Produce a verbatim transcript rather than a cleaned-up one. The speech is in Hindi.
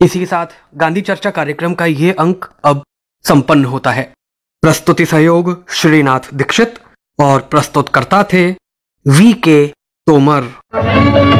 इसी के साथ गांधी चर्चा कार्यक्रम का ये अंक अब संपन्न होता है। प्रस्तुति सहयोग श्रीनाथ दीक्षित और प्रस्तुतकर्ता थे वी के तोमर।